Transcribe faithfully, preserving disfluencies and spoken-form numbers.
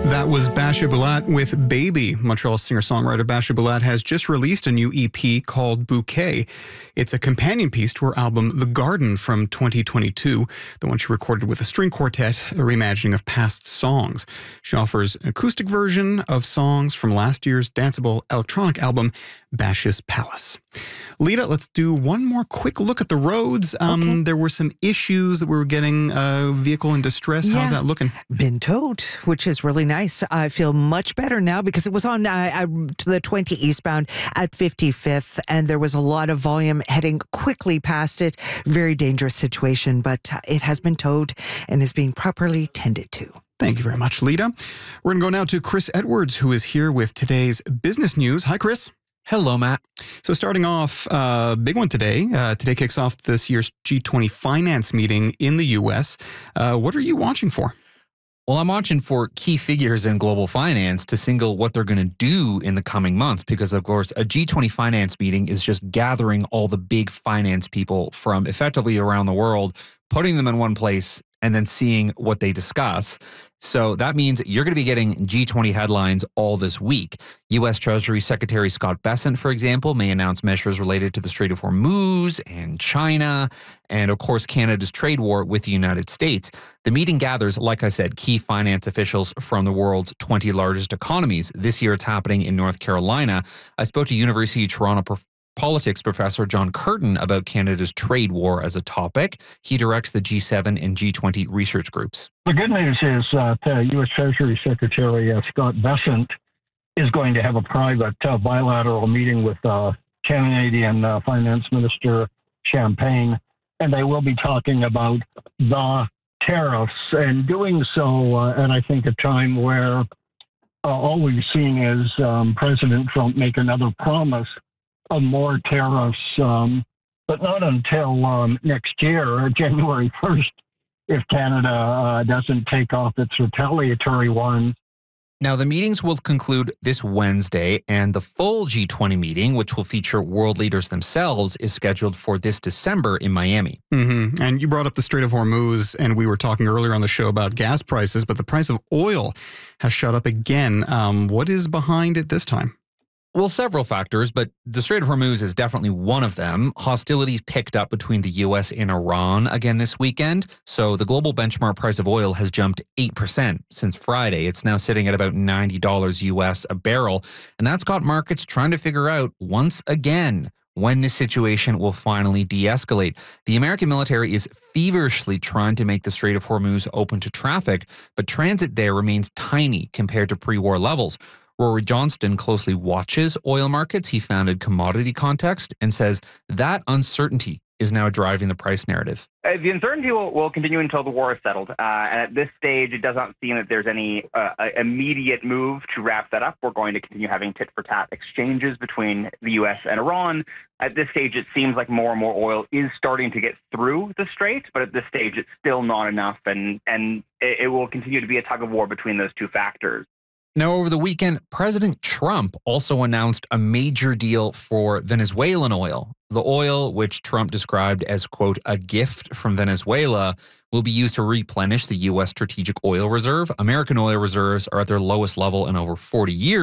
That was Basha Bulat with Baby. Montreal singer-songwriter Basha Bulat has just released a new E P called Bouquet. It's a companion piece to her album The Garden from twenty twenty-two, the one she recorded with a string quartet, a reimagining of past songs. She offers an acoustic version of songs from last year's danceable electronic album, Basha's Palace. Lita, let's do one more quick look at the roads. Um, okay. There were some issues that we were getting a vehicle in distress. Yeah. How's that looking? Been towed, which is really nice. I feel much better now because it was on uh, uh, to the twenty eastbound at fifty-fifth, and there was a lot of volume heading quickly past it. Very dangerous situation, but it has been towed and is being properly tended to. Thank you very much, Lita. We're going to go now to Chris Edwards, who is here with today's business news. Hi, Chris. Hello, Matt. So starting off, uh, big one today. Uh, today kicks off this year's G twenty finance meeting in the U S. Uh, what are you watching for? Well, I'm watching for key figures in global finance to signal what they're going to do in the coming months because, of course, a G twenty finance meeting is just gathering all the big finance people from effectively around the world, putting them in one place, and then seeing what they discuss. So that means you're going to be getting G twenty headlines all this week. U S Treasury Secretary Scott Bessent, for example, may announce measures related to the Strait of Hormuz and China, and of course, Canada's trade war with the United States. The meeting gathers, like I said, key finance officials from the world's twenty largest economies. This year, it's happening in North Carolina. I spoke to University of Toronto prof- politics professor John Curtin about Canada's trade war as a topic. He directs the G seven and G twenty research groups. The good news is that uh, U S Treasury Secretary uh, Scott Bessent is going to have a private uh, bilateral meeting with uh, Canadian uh, Finance Minister Champagne, and they will be talking about the tariffs, and doing so uh, at, I think, a time where uh, all we've seen is um, President Trump make another promise of more tariffs, um, but not until um, next year, January first, if Canada uh, doesn't take off its retaliatory ones. Now, the meetings will conclude this Wednesday, and the full G twenty meeting, which will feature world leaders themselves, is scheduled for this December in Miami. Mm-hmm. And you brought up the Strait of Hormuz, and we were talking earlier on the show about gas prices, but the price of oil has shot up again. Um, what is behind it this time? Well, several factors, but the Strait of Hormuz is definitely one of them. Hostilities picked up between the U S and Iran again this weekend, so the global benchmark price of oil has jumped eight percent since Friday. It's now sitting at about ninety dollars U S a barrel, and that's got markets trying to figure out once again when this situation will finally de-escalate. The American military is feverishly trying to make the Strait of Hormuz open to traffic, but transit there remains tiny compared to pre-war levels. Rory Johnston closely watches oil markets. He founded Commodity Context and says that uncertainty is now driving the price narrative. Uh, the uncertainty will, will continue until the war is settled. Uh, and at this stage, it does not seem that there's any uh, immediate move to wrap that up. We're going to continue having tit-for-tat exchanges between the U S and Iran. At this stage, it seems like more and more oil is starting to get through the strait, but at this stage, it's still not enough, and, and it, it will continue to be a tug-of-war between those two factors. Now, over the weekend, President Trump also announced a major deal for Venezuelan oil. The oil, which Trump described as, quote, a gift from Venezuela, will be used to replenish the U S strategic oil reserve. American oil reserves are at their lowest level in over forty years.